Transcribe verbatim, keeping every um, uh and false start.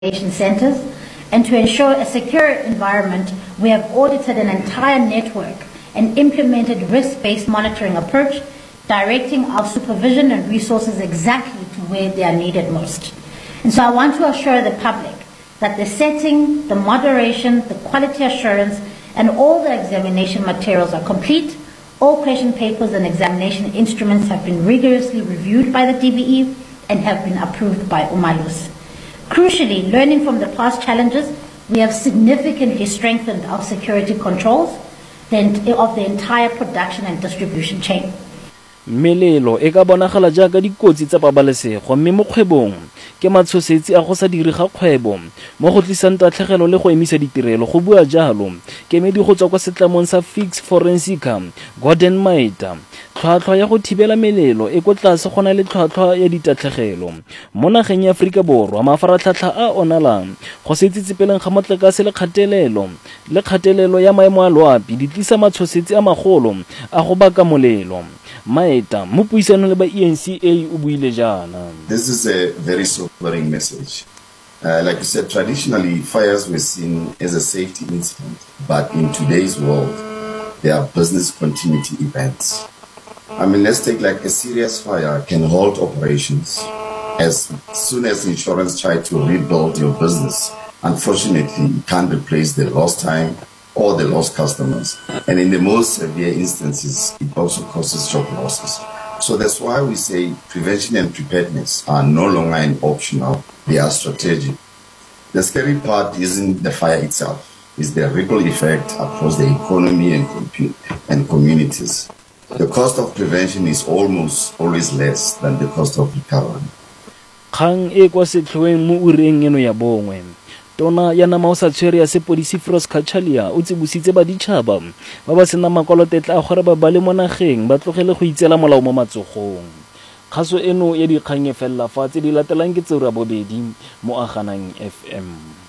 centers, and to ensure a secure environment, we have audited an entire network and implemented risk-based monitoring approach, directing our supervision and resources exactly to where they are needed most. And so I want to assure the public that the setting, the moderation, the quality assurance, and all the examination materials are complete. All question papers and examination instruments have been rigorously reviewed by the D B E and have been approved by Umalus. Crucially, learning from the past challenges, we have significantly strengthened our security controls of the entire production and distribution chain. Melelo e ka bonagala jaaka dikotsi tsa pabalesego mme mo kgwebong ke matshosetsi a go sa dire ga kgwebo mo go tlisang tatlhegelo le go emisa ditirelo go bua jalo kemedi go tswa kwa setlamong sa Fix Forensica Gordon Maida. Tlhwatlhwa ya go thibela melelo e ko tlase go na le tlhwatlhwa ya ditatlhegelo mo nageng ya Aforika Borwa. Mafaratlhatlha a onalang go se tsitsipeleng ga motlakase le kgatelelo le kgatelelo ya maemo a loapi di tlisa matshosetsi a magolo a go baka molelo. Maeta mo puisano le ba E N C A o buile jana. This is a very sobering message. Uh, like you said, traditionally fires were seen as a safety incident, but in today's world, they are business continuity events. I mean, let's take like a serious fire can halt operations as soon as insurance try to rebuild your business. Unfortunately, you can't replace the lost time or the lost customers. And in the most severe instances, it also causes job losses. So that's why we say prevention and preparedness are no longer an optional, they are strategic. The scary part isn't the fire itself, it's the ripple effect across the economy and, and communities. The cost of prevention is almost always less than the cost of recovery. Kgang e kwa setlhoeng mo ureng eno ya bongwe. Tona ya nama o sa tshwere ya sepodisi Frost Kachalia o tsibusitse ba ditšhaba ba ba sena makwalotetla a gore ba ba le mo nageng ba tlogele go itsela molao mo matsogong. Kgaso eno ya dikgang e fella fa tse di latelang ke tseo ra bobedi mo Aganang F M.